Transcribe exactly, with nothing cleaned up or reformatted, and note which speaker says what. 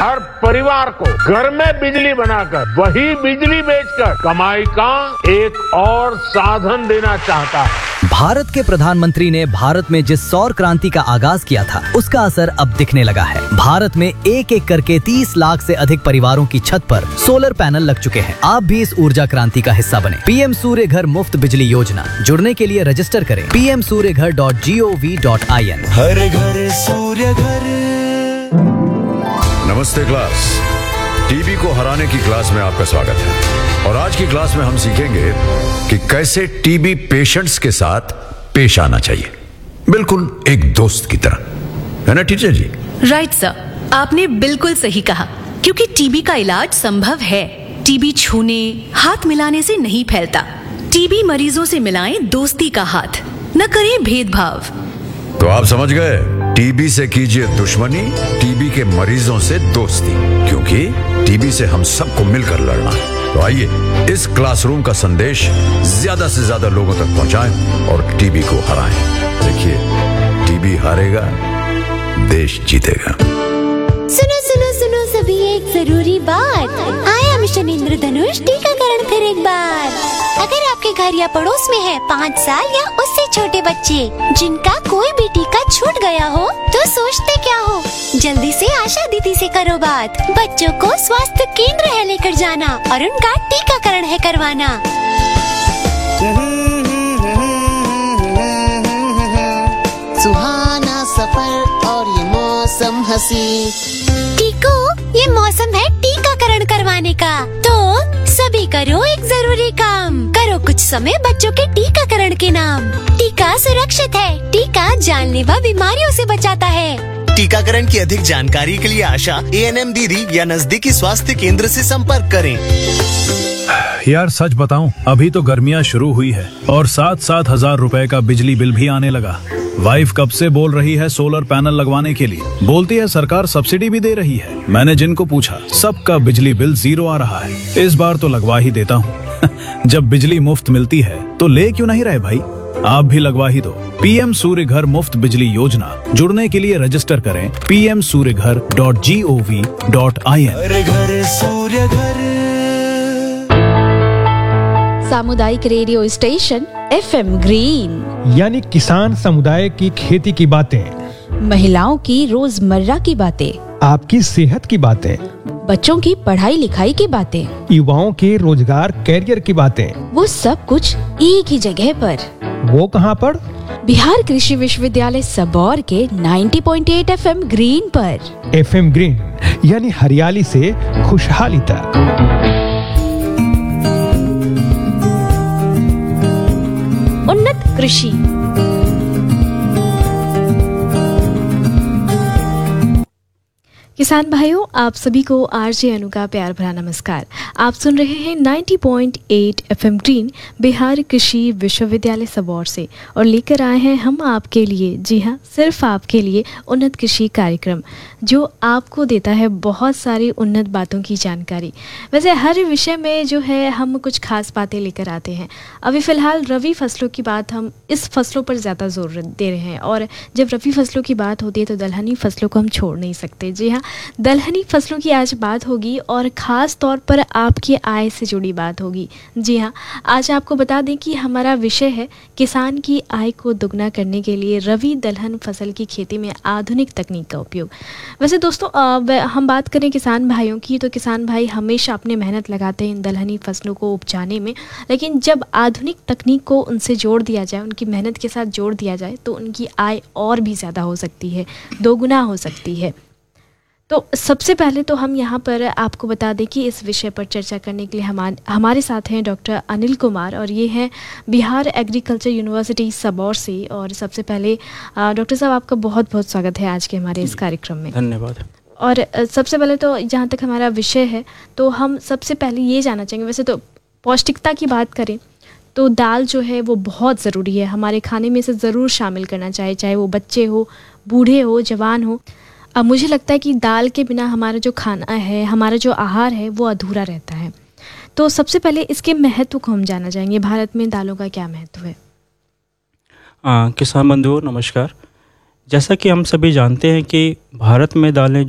Speaker 1: हर परिवार को घर में बिजली बनाकर वही बिजली बेचकर कमाई का एक और साधन देना चाहता है।
Speaker 2: भारत के प्रधानमंत्री ने भारत में जिस सौर क्रांति का आगाज किया था, उसका असर अब दिखने लगा है। भारत में एक एक करके तीस लाख से अधिक परिवारों की छत पर सोलर पैनल लग चुके हैं। आप भी इस ऊर्जा क्रांति का हिस्सा बने। पीएम सूर्य घर मुफ्त बिजली योजना, जुड़ने के लिए रजिस्टर करें पी एम सूर्य घर dot G O V dot I N.
Speaker 3: हर घर सूर्य घर।
Speaker 4: नमस्ते क्लास, टीबी को हराने की क्लास में आपका स्वागत है। और आज की क्लास में हम सीखेंगे कि कैसे टीबी पेशेंट्स के साथ पेश आना चाहिए, बिल्कुल एक दोस्त की तरह, है ना टीचर जी?
Speaker 5: राइट सर, आपने बिल्कुल सही कहा, क्योंकि टीबी का इलाज संभव है। टीबी छूने, हाथ मिलाने से नहीं फैलता। टीबी मरीजों से मिलाएं दोस्ती का हाथ, न करें भेदभाव।
Speaker 4: तो आप समझ गए, टीबी से कीजिए दुश्मनी, टीबी के मरीजों से दोस्ती, क्योंकि टीबी से हम सबको मिलकर लड़ना है। तो आइए इस क्लासरूम का संदेश ज्यादा से ज्यादा लोगों तक पहुंचाएं और टीबी को हराएं। देखिए, टीबी हारेगा, देश जीतेगा।
Speaker 6: सुनो सुनो सुनो सभी, एक जरूरी बात। आया मिशन इंद्रधनुष टीकाकरण फिर एक बार। अगर आपके घर या पड़ोस में है पाँच साल या उससे छोटे बच्चे जिनका कोई भी टीका छूट गया हो, तो सोचते क्या हो, जल्दी से आशा दीदी से करो बात। बच्चों को स्वास्थ्य केंद्र है लेकर जाना और उनका टीकाकरण है करवाना।
Speaker 7: सुहाना सफर और ये मौसम हंसी।
Speaker 6: टीको, ये मौसम है टीकाकरण करवाने का, तो सभी करो एक जरूरी काम। करो कुछ समय बच्चों के टीकाकरण के नाम। टीका सुरक्षित है, टीका जानलेवा बीमारियों से बचाता है।
Speaker 3: टीकाकरण की अधिक जानकारी के लिए आशा, ए एन एम दीदी या नजदीकी स्वास्थ्य केंद्र से संपर्क करें।
Speaker 8: यार सच बताऊं, अभी तो गर्मियां शुरू हुई है और सात सात हजार रुपए का बिजली बिल भी आने लगा। वाइफ कब से बोल रही है सोलर पैनल लगवाने के लिए, बोलती है सरकार सब्सिडी भी दे रही है। मैंने जिनको पूछा, सबका बिजली बिल जीरो आ रहा है। इस बार तो लगवा ही देता हूँ। जब बिजली मुफ्त मिलती है तो ले क्यों नहीं रहे भाई, आप भी लगवा ही दो। पीएम सूर्य घर मुफ्त बिजली योजना, जुड़ने के लिए रजिस्टर करें पी एम सूर्य घर dot G O V dot I N.
Speaker 3: हर घर सूर्य घर।
Speaker 9: सामुदायिक radio station F M green,
Speaker 10: यानी किसान समुदाय की खेती की बातें,
Speaker 9: महिलाओं की रोजमर्रा की बातें,
Speaker 10: आपकी सेहत की बातें,
Speaker 9: बच्चों की पढ़ाई लिखाई की बातें,
Speaker 10: युवाओं के रोजगार कैरियर की बातें,
Speaker 9: वो सब कुछ एक ही जगह पर।
Speaker 10: वो कहाँ पर?
Speaker 9: बिहार कृषि विश्वविद्यालय सबौर के नब्बे पॉइंट आठ एफ एम ग्रीन पर।
Speaker 10: एफ एम ग्रीन यानी हरियाली से खुशहाली तक।
Speaker 9: उन्नत कृषि। किसान भाइयों, आप सभी को आरजे अनु का प्यार भरा नमस्कार। आप सुन रहे हैं नब्बे पॉइंट आठ एफएम ग्रीन बिहार कृषि विश्वविद्यालय सबौर से, और लेकर आए हैं हम आपके लिए, जी हाँ, सिर्फ आपके लिए उन्नत कृषि कार्यक्रम, जो आपको देता है बहुत सारी उन्नत बातों की जानकारी। वैसे हर विषय में जो है हम कुछ खास बातें लेकर आते हैं। अभी फ़िलहाल रबी फसलों की बात, हम इस फसलों पर ज़्यादा जोर दे रहे हैं, और जब रबी फसलों की बात होती है तो दलहनी फसलों को हम छोड़ नहीं सकते। जी हाँ, दलहनी फसलों की आज बात होगी, और ख़ास तौर पर आपकी आय से जुड़ी बात होगी। जी हाँ, आज आपको बता दें कि हमारा विषय है किसान की आय को दुगना करने के लिए रबी दलहन फसल की खेती में आधुनिक तकनीक का उपयोग। वैसे दोस्तों, हम बात करें किसान भाइयों की, तो किसान भाई हमेशा अपने मेहनत लगाते हैं इन दलहनी फसलों को उपजाने में, लेकिन जब आधुनिक तकनीक को उनसे जोड़ दिया जाए, उनकी मेहनत के साथ जोड़ दिया जाए, तो उनकी आय और भी ज़्यादा हो सकती है, दोगुना हो सकती है। तो सबसे पहले तो हम यहाँ पर आपको बता दें कि इस विषय पर चर्चा करने के लिए हमारे हमारे साथ हैं डॉक्टर अनिल कुमार, और ये हैं बिहार एग्रीकल्चर यूनिवर्सिटी सबौर से। और सबसे पहले डॉक्टर साहब, आपका बहुत बहुत स्वागत है आज के हमारे इस कार्यक्रम में।
Speaker 11: धन्यवाद।
Speaker 9: और सबसे पहले तो जहाँ तक हमारा विषय है, तो हम सबसे पहले ये जानना चाहेंगे, वैसे तो पौष्टिकता की बात करें तो दाल जो है वो बहुत ज़रूरी है, हमारे खाने में से ज़रूर शामिल करना चाहिए, चाहे वो बच्चे हो, बूढ़े हो, जवान हो। अब मुझे लगता है कि दाल के बिना हमारा जो खाना है, हमारा जो आहार है, वो अधूरा रहता है। तो सबसे पहले इसके महत्व को हम जानना चाहेंगे, भारत में दालों का क्या महत्व है?
Speaker 11: आ, किसान बंधुओं नमस्कार। जैसा कि हम सभी जानते हैं कि भारत में दालें